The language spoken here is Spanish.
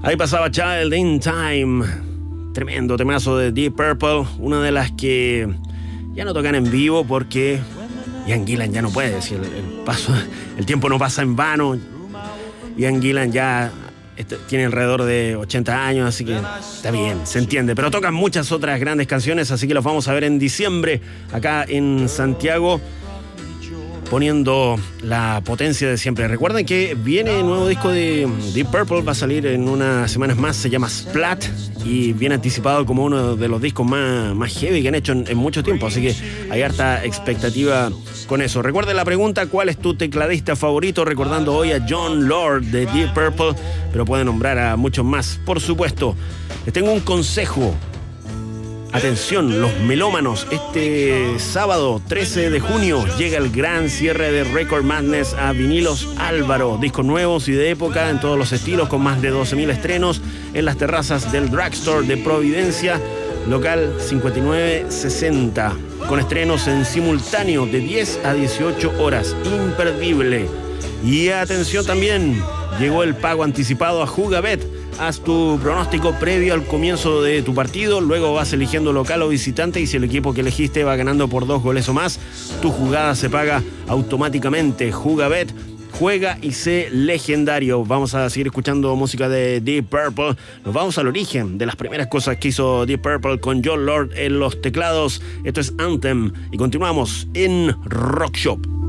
Ahí pasaba Child in Time, tremendo temazo de Deep Purple, una de las que ya no tocan en vivo porque Ian Gillan ya no puede decir el tiempo no pasa en vano. Ian Gillan ya tiene alrededor de 80 años, así que está bien, se entiende. Pero tocan muchas otras grandes canciones, así que los vamos a ver en diciembre acá en Santiago, poniendo la potencia de siempre. Recuerden que viene el nuevo disco de Deep Purple, va a salir en unas semanas más, se llama Splat y viene anticipado como uno de los discos más heavy que han hecho en mucho tiempo, así que hay harta expectativa con eso. Recuerden la pregunta: ¿cuál es tu tecladista favorito? Recordando hoy a Jon Lord de Deep Purple, pero pueden nombrar a muchos más, por supuesto. Les tengo un consejo. Atención, los melómanos, este sábado 13 de junio llega el gran cierre de Record Madness a Vinilos Álvaro. Discos nuevos y de época en todos los estilos, con más de 12.000 estrenos en las terrazas del Drugstore de Providencia, local 5960, con estrenos en simultáneo de 10 a 18 horas. Imperdible. Y atención también, llegó el pago anticipado a Jugabet. Haz tu pronóstico previo al comienzo de tu partido, luego vas eligiendo local o visitante y si el equipo que elegiste va ganando por 2 goles o más, tu jugada se paga automáticamente. Jugabet, juega y sé legendario. Vamos a seguir escuchando música de Deep Purple. Nos vamos al origen de las primeras cosas que hizo Deep Purple con Jon Lord en los teclados. Esto es Anthem y continuamos en Rock Shop.